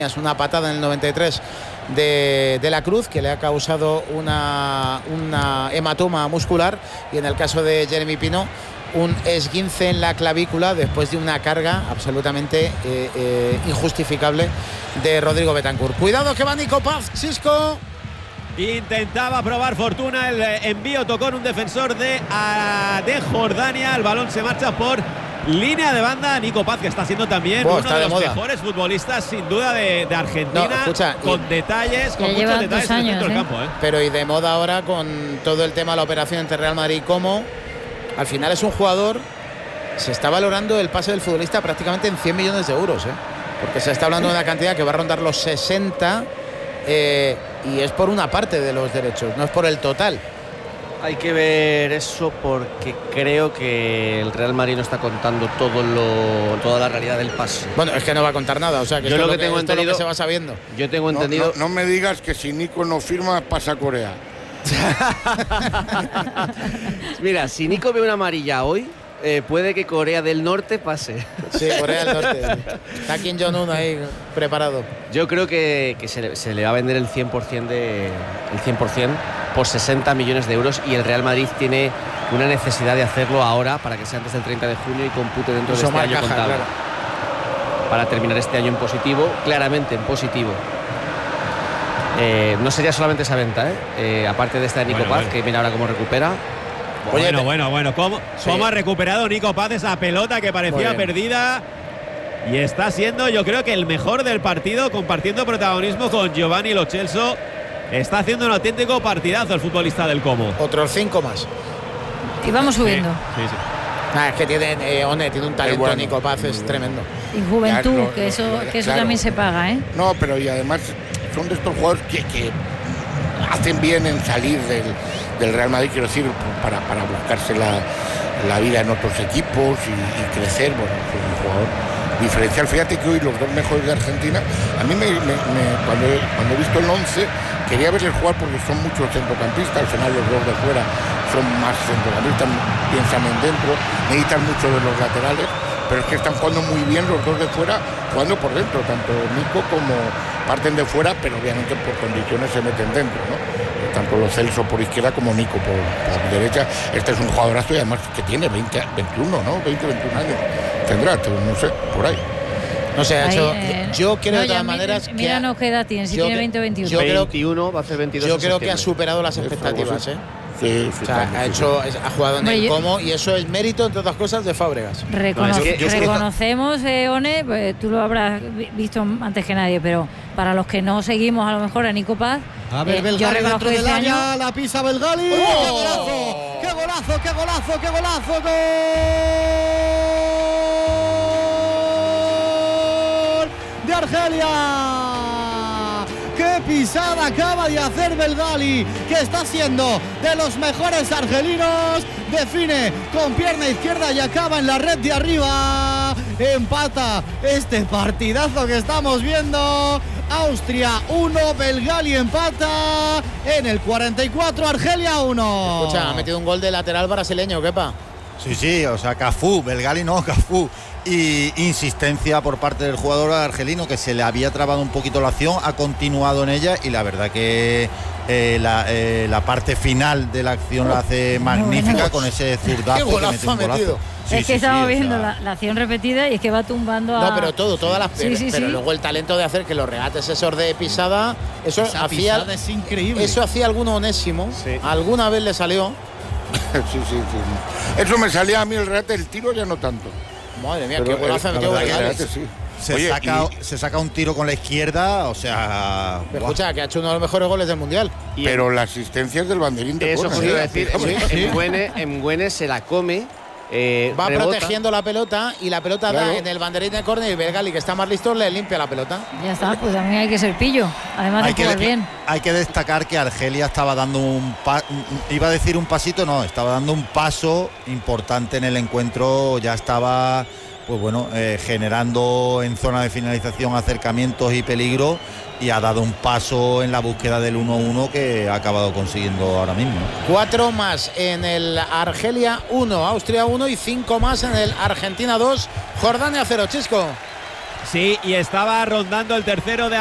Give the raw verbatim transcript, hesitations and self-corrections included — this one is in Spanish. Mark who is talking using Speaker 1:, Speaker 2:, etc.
Speaker 1: Es una patada en el noventa y tres de, de la Cruz que le ha causado una, una hematoma muscular, y en el caso de Jeremy Pino un esguince en la clavícula después de una carga absolutamente eh, eh, injustificable de Rodrigo Betancur. Cuidado que va Nico Paz, Chisco.
Speaker 2: Intentaba probar fortuna, el envío tocó en un defensor de, uh, de Jordania, el balón se marcha por línea de banda. Nico Paz, que está siendo también oh, uno de, de los moda. mejores futbolistas sin duda de, de Argentina, no, escucha, con y, detalles, con muchos detalles
Speaker 3: años,
Speaker 2: en el centro
Speaker 3: ¿eh?
Speaker 2: del campo. ¿eh?
Speaker 1: Pero y de moda ahora con todo el tema de la operación entre Real Madrid y Como. Al final es un jugador, se está valorando el pase del futbolista prácticamente en cien millones de euros, ¿eh? Porque se está hablando de una cantidad que va a rondar los sesenta, eh, y es por una parte de los derechos, no es por el total.
Speaker 4: Hay que ver eso, porque creo que el Real Madrid no está contando todo lo, toda la realidad del pase.
Speaker 1: Bueno, es que no va a contar nada, o sea que
Speaker 4: yo
Speaker 1: esto,
Speaker 4: lo
Speaker 1: es,
Speaker 4: que
Speaker 1: lo
Speaker 4: tengo
Speaker 1: que, esto
Speaker 4: entendido,
Speaker 1: es lo que se va sabiendo.
Speaker 4: Yo tengo
Speaker 5: no,
Speaker 4: entendido.
Speaker 5: No, no me digas que si Nico no firma pasa a Corea.
Speaker 4: Mira, si Nico ve una amarilla hoy, eh, puede que Corea del Norte pase.
Speaker 1: Sí, Corea del Norte. Está Kim Jong-un ahí preparado.
Speaker 4: Yo creo que, que se, le, se le va a vender el cien por ciento de, el cien por ciento por sesenta millones de euros, y el Real Madrid tiene una necesidad de hacerlo ahora para que sea antes del treinta de junio y compute dentro de este año
Speaker 1: caja,
Speaker 4: contable.
Speaker 1: Claro.
Speaker 4: Para terminar este año en positivo, claramente en positivo. Eh, no sería solamente esa venta, ¿eh? Eh, aparte de esta de Nico bueno, Paz, bueno. que mira ahora cómo recupera.
Speaker 2: Bueno, Oye, bueno, bueno, ¿cómo, sí. ¿cómo ha recuperado Nico Paz esa pelota que parecía perdida? Y está siendo, yo creo que el mejor del partido, compartiendo protagonismo con Giovanni Lo Celso. Está haciendo un auténtico partidazo el futbolista del Como.
Speaker 1: Otros cinco más.
Speaker 3: Y vamos subiendo.
Speaker 2: Sí, sí, sí.
Speaker 1: Nah, es que tiene, eh, One, tiene un talento, bueno, Nico Paz, es tremendo.
Speaker 3: Y juventud, ya, no, que,
Speaker 5: no,
Speaker 3: eso,
Speaker 5: no,
Speaker 3: que eso
Speaker 5: claro.
Speaker 3: también se paga, ¿eh?
Speaker 5: No, pero y además son de estos jugadores que, que hacen bien en salir del, del Real Madrid, quiero decir, para, para buscarse la, la vida en otros equipos y, y crecer. Bueno, es un jugador diferencial. Fíjate que hoy los dos mejores de Argentina, a mí me, me, me, cuando, he, cuando he visto el once, quería verles jugar porque son muchos centrocampistas. Al final los dos de fuera son más centrocampistas, piensan en dentro, necesitan mucho de los laterales, pero es que están jugando muy bien los dos de fuera, jugando por dentro, tanto Nico como parten de fuera, pero obviamente por condiciones se meten dentro, ¿no? Tanto los Celso por izquierda como Nico por, por derecha. Este es un jugadorazo, y además que tiene veinte, veintiuno, ¿no? veinte, veintiún años tendrá, no sé, por ahí.
Speaker 1: No sé, ha hecho,
Speaker 3: eh,
Speaker 1: yo creo
Speaker 3: no,
Speaker 1: de todas
Speaker 3: mira,
Speaker 1: maneras que
Speaker 3: mira no qué edad tiene, si tiene veinte o veintiuno.
Speaker 1: Yo creo,
Speaker 4: veintiuno, va a hacer veintidós.
Speaker 1: Yo creo que ha superado las expectativas, ¿eh?
Speaker 5: Sí, sí,
Speaker 1: o sea,
Speaker 5: sí,
Speaker 1: ha,
Speaker 5: sí,
Speaker 1: hecho,
Speaker 5: sí.
Speaker 1: ha jugado en
Speaker 3: Bueno,
Speaker 1: el
Speaker 3: yo,
Speaker 1: Como, y eso es mérito, entre otras cosas, de Fábregas.
Speaker 3: Recono
Speaker 1: no, es que,
Speaker 3: reconocemos, eh, One, pues, tú lo habrás visto antes que nadie, pero para los que no seguimos a lo mejor a Nico Paz,
Speaker 6: a ver, eh, Belgali
Speaker 3: yo
Speaker 6: dentro del
Speaker 3: este
Speaker 6: área,
Speaker 3: año...
Speaker 6: la pisa Belgali. ¡Oh! ¡Qué golazo! ¡Qué golazo! ¡Qué golazo! ¡Qué golazo! ¡Gol de Argelia! ¡Qué pisada acaba de hacer Belgali, que está siendo de los mejores argelinos! Define con pierna izquierda y acaba en la red de arriba. Empata este partidazo que estamos viendo. Austria uno, Belgali empata en el cuarenta y cuatro, Argelia uno.
Speaker 1: Escucha, ha metido un gol de lateral brasileño, ¿quepa?
Speaker 7: Sí, sí, o sea, Cafú, Belgali no, Cafú. Y insistencia por parte del jugador argelino, que se le había trabado un poquito la acción, ha continuado en ella, y la verdad que eh, la, eh, la parte final de la acción la hace magnífica, bueno, con ese zurdazo que mete un golazo.
Speaker 3: Sí, es que sí, estamos sí, viendo o sea... la, la acción repetida, y es que va tumbando a...
Speaker 1: No, pero todo, todas las...
Speaker 3: Sí, sí,
Speaker 1: pero
Speaker 3: sí.
Speaker 1: luego el talento de hacer que los regates esos de pisada, eso
Speaker 6: Esa
Speaker 1: hacía...
Speaker 6: pisada es increíble.
Speaker 1: Eso hacía alguno Onésimo, sí. Alguna vez le salió.
Speaker 5: Sí, sí, sí. Eso me salía a mí el regate, el tiro ya no tanto.
Speaker 1: Madre mía, pero qué golazo ha metido Belgali.
Speaker 5: Sí.
Speaker 7: Se,
Speaker 5: Oye,
Speaker 7: saca,
Speaker 5: y...
Speaker 7: se saca un tiro con la izquierda, o sea...
Speaker 1: Escucha, que ha hecho uno de los mejores goles del Mundial.
Speaker 5: Pero la asistencia es del banderín de
Speaker 4: Eso
Speaker 5: córner.
Speaker 4: Eso iba a decir,
Speaker 1: sí.
Speaker 4: Mgüene se la come. Eh,
Speaker 1: va
Speaker 4: rebota.
Speaker 1: protegiendo la pelota, y la pelota claro. da en el banderín de córner, y Belgali, que está más listo, le limpia la pelota.
Speaker 3: Ya está, pues a mí hay que ser pillo, además hay de jugar
Speaker 7: que,
Speaker 3: bien.
Speaker 7: Hay que destacar que Argelia estaba dando un pa iba a decir un pasito, no, estaba dando un paso importante en el encuentro, ya estaba pues bueno, eh, generando en zona de finalización acercamientos y peligro, y ha dado un paso en la búsqueda del uno uno que ha acabado consiguiendo ahora mismo.
Speaker 1: Cuatro más en el Argelia uno, Austria uno, y cinco más en el Argentina dos, Jordania cero, Chisco.
Speaker 2: Sí, y estaba rondando el tercero de